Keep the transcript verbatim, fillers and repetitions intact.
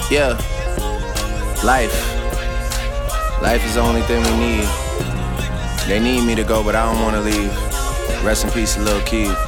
Yeah, life. Life is the only thing we need. They need me to go, but I don't wanna leave. Rest in peace, Lil' Keith.